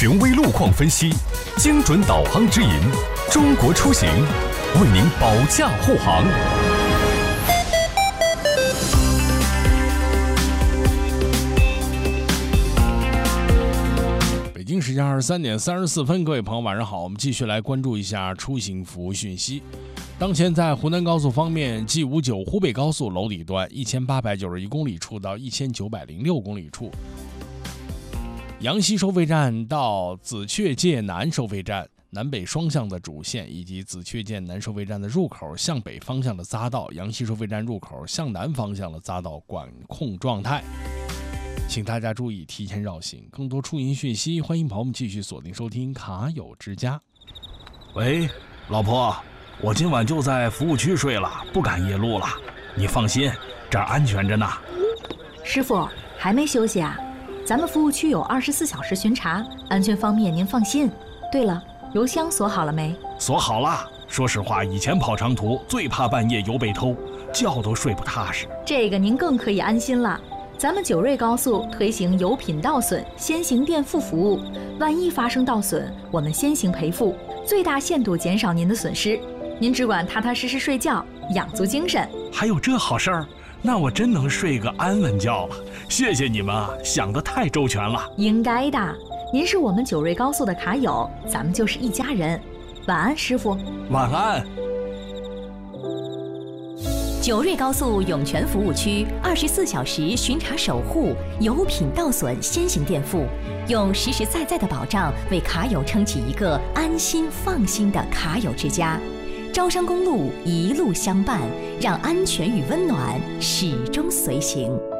权威路况分析，精准导航指引，中国出行为您保驾护航。 北京时间23点34分，各位朋友晚上好，我们继续来关注一下出行服务讯息。当前在湖南高速方面 G59 湖北高速娄底段1891公里处到1906公里处，阳西收费站到紫雀界南收费站南北双向的主线，以及紫雀界南收费站的入口向北方向的匝道，阳西收费站入口向南方向的匝道管控状态，请大家注意提前绕行。更多出行讯息，欢迎朋友们继续锁定收听卡友之家。 喂，老婆，我今晚就在服务区睡了，不赶夜路了。你放心，这儿安全着呢。 师傅还没休息啊？咱们服务区有24小时巡查，安全方面您放心。对了，油箱锁好了没？ 锁好了。说实话，以前跑长途最怕半夜油被偷，觉都睡不踏实。 这个您更可以安心了。咱们九瑞高速推行油品倒损先行垫付服务，万一发生倒损，我们先行赔付，最大限度减少您的损失。您只管踏踏实实睡觉，养足精神。 还有这好事儿？那我真能睡个安稳觉了。谢谢你们啊，想得太周全了。 应该的，您是我们九瑞高速的卡友，咱们就是一家人。晚安，师傅。 晚安。 九瑞高速涌泉服务区24小时巡查守护，油品倒损先行垫付，用实实在在的保障为卡友撑起一个安心放心的卡友之家。招商公路一路相伴，让安全与温暖始终随行。